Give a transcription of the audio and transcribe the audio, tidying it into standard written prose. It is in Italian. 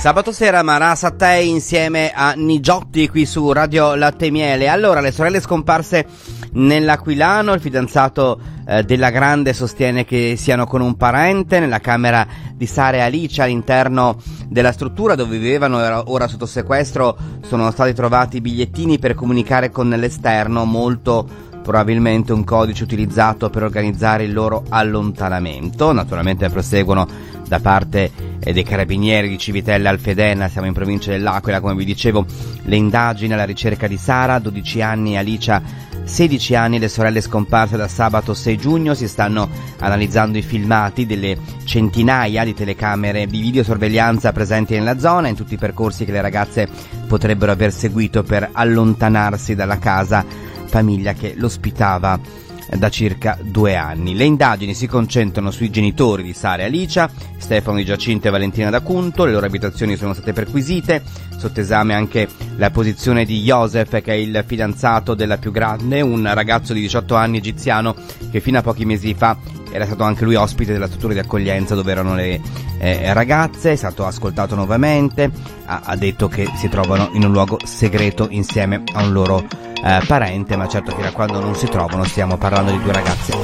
Sabato sera Marà Sattei insieme a Nigiotti qui su Radio Latte e Miele. Allora, le sorelle scomparse nell'Aquilano, il fidanzato della Grande sostiene che siano con un parente. Nella camera di Sara e Alicia all'interno della struttura dove vivevano, ora sotto sequestro, sono stati trovati bigliettini per comunicare con l'esterno, molto probabilmente un codice utilizzato per organizzare il loro allontanamento. Naturalmente proseguono da parte dei carabinieri di Civitella Alfedena, siamo in provincia dell'Aquila, come vi dicevo, le indagini alla ricerca di Sara, 12 anni, Alicia 16 anni, le sorelle scomparse da sabato 6 giugno. Si stanno analizzando i filmati delle centinaia di telecamere di videosorveglianza presenti nella zona, in tutti i percorsi che le ragazze potrebbero aver seguito per allontanarsi dalla casa famiglia che l'ospitava da circa 2 anni. Le indagini si concentrano sui genitori di Sara e Alicia, Stefano di Giacinto e Valentina D'Acunto. Le loro abitazioni sono state perquisite, sotto esame anche la posizione di Joseph, che è il fidanzato della più grande, un ragazzo di 18 anni egiziano che fino a pochi mesi fa era stato anche lui ospite della struttura di accoglienza dove erano le ragazze. È stato ascoltato nuovamente, ha detto che si trovano in un luogo segreto insieme a un loro parente, ma certo fino a quando non si trovano stiamo parlando di 2 ragazze